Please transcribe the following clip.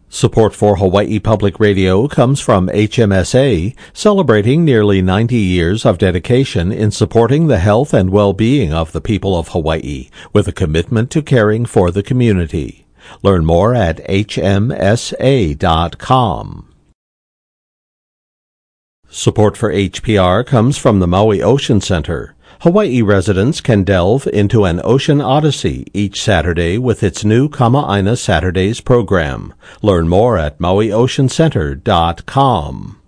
Support for Hawaii Public Radio comes from HMSA, celebrating nearly 90 years of dedication in supporting the health and well-being of the people of Hawaii, with a commitment to caring for the community. Learn more at hmsa.com. Support for HPR comes from the Maui Ocean Center. Hawaii residents can delve into an ocean odyssey each Saturday with its new Kama'aina Saturdays program. Learn more at mauioceancenter.com.